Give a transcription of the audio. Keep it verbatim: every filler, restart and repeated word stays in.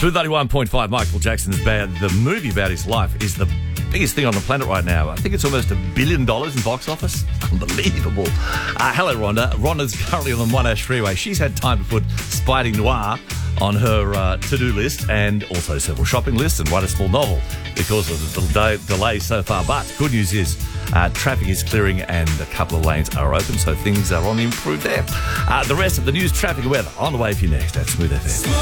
Smooth ninety-one point five, Michael Jackson's band. The movie about his life is the biggest thing on the planet right now. I think it's almost a billion dollars in box office. Unbelievable. Uh, hello, Rhonda. Rhonda's currently on the Monash Freeway. She's had time to put Spidey Noir on her uh, to-do list and also several shopping lists and write a small novel because of the del- delay so far. But good news is uh, traffic is clearing and a couple of lanes are open, so things are on the improve there. Uh, the rest of the news, traffic and weather on the way for you next at Smooth F M.